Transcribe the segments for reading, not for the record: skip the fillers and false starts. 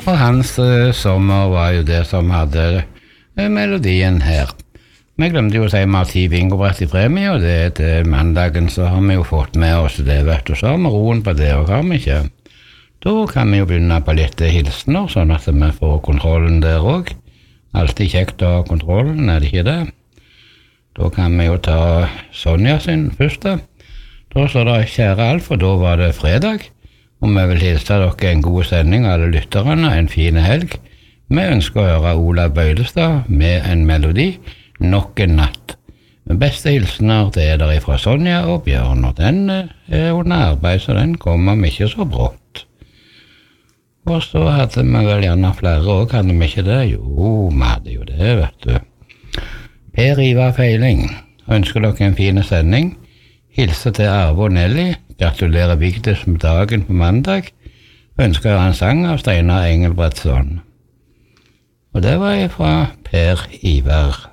Og hans sommer var jo det som hadde melodien her. Vi glemte jo å si vi har 10 bingobrett i premie, og det til mandagen så har vi jo fått med oss det, vet du. Så har vi roen på det, og har vi ikke. Da kan vi jo begynne på litt hilsener, sånn at vi får kontrollen der også. Alltid kjekt å ha kontrollen, er det ikke det? Da kan vi jo ta Sonja sin første. Da står det kjære Alf, og da var det fredag. Og vi vil hilse dere en god sending, alle lytterne, en fin helg. Vi ønsker å høre Olav Bøylestad med en melodi, nok en natt. Den beste hilsener det er der fra Sonja og Bjørn, og den er under arbeid, så den kommer vi ikke så brått. Og så hadde vi vel gjerne flere også, hadde vi ikke det? Jo, vi hadde jo det, vet du. Per Ivar Feiling, ønsker dere en fin sending. Hilse til Arve og Nelly, gratulerer Vigdis med dagen på mandag. Ønsker en sang av Steinar Engelbrektsson. Og det var fra Per Ivar.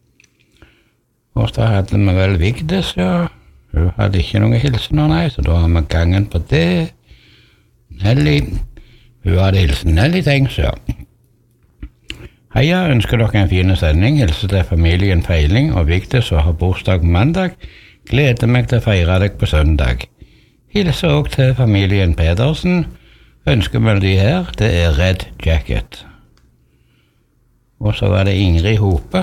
Og så hadde vi vel Vigdis, ja. Hun hadde ikke noen hilsener, nei, så da har vi gangen på det. Nelly, hun hadde hilsen Nelly, tenks, ja. Heia, ønsker dere en fin sending. Hilse til familien Feiling og Vigdis og har bursdag på mandag. Gleder meg til å feire deg på søndag. Hilse også til familien Pedersen. Ønsker melodi her, det er Red Jacket. Og så var det Ingrid Hope.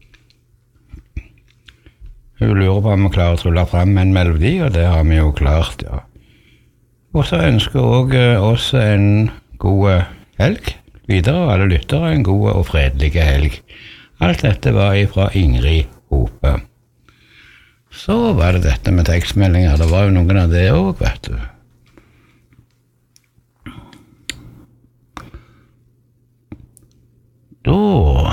Hun lurer på om vi klarer å trulle frem en melodi, og det har vi jo klart, ja. Og så ønsker også oss en god helg videre, og alle lyttere en god og fredelig helg. Alt dette var fra Ingrid Hope. Så var det dette med tekstmeldinger, det var jo noen av det også, vet du. Da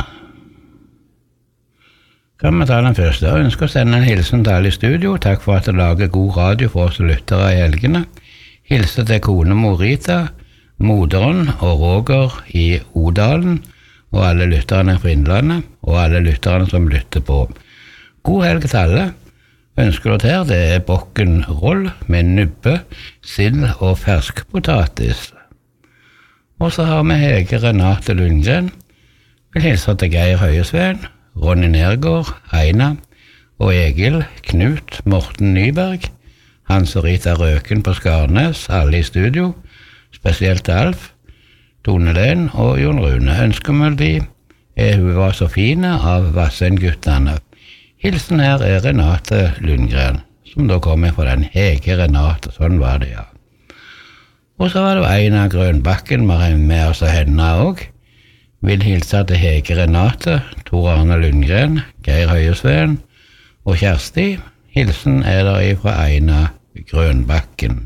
kan vi ta den første. Jeg ønsker å sende en hilsen til alle i studio. Takk for at dere lager god radio for oss lyttere i helgene. Hilse til kone Morita, moderen og Roger i Odalen, og alle lytterne fra Innlandet, og alle lytterne som lytter på. God helg til alle. Ønsker dere her, det er bokkenroll med nubbe, sild og ferskpotatis. Og så har vi Hege Renate Lundgren. Vil hilse til Geir Høyesveen, Ronny Nergård, Eina og Egil, Knut, Morten Nyberg, Hans og Rita Røken på Skarnes, alle i studio, spesielt til Alf, Tone Len og Jon Rune. Ønsker melodi hun var så fine av Vassendguttene. Hilsen her er Renate Lundgren, som da kommer fra den Hege Renate, sånn var det, ja. Og så var det Eina Grønbakken, vi har med oss henne også. Vil hilse til Hege Renate, Tor Arne Lundgren, Geir Høyesveen og Kjersti. Hilsen er der fra Eina Grønbakken.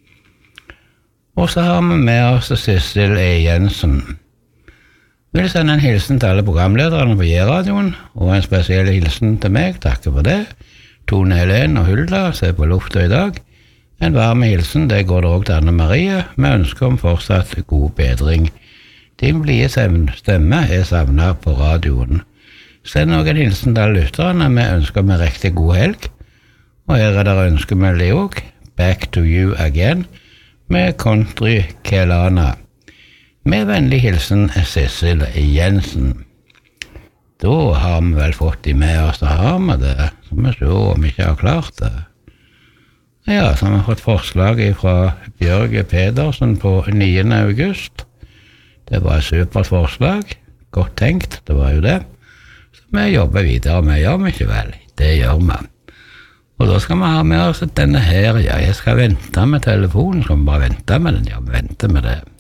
Og så har vi med oss Sissel E. Jensen. Vil sende en hilsen til alle programlederne på J-radioen, og en spesiell hilsen til meg, takker for det. Tone Helen og Hulda ser på lufta i dag. En varme hilsen, det går det også til Anne Marie, med ønske om fortsatt god bedring. Din blide stemme er savnet på radioen. Send også en hilsen til alle lytterne, med ønsker med riktig god helg. Og her er det ønskemeldig også, Back to You Again, med Country Kelana. Med vennlig hilsen Sissel Jensen. Da har vi vel fått de med oss, da har vi det. Så vi ser om vi ikke har klart det. Ja, så har vi fått forslag fra Bjørg Pedersen på 9. august. Det var et supert forslag. Godt tenkt, det var jo det. Så vi jobber videre med, gjør vi ikke vel? Det gjør vi. Og da skal vi ha med oss denne her, ja, jeg skal vente med telefonen, skal vi bare vente med den, ja, vente med det.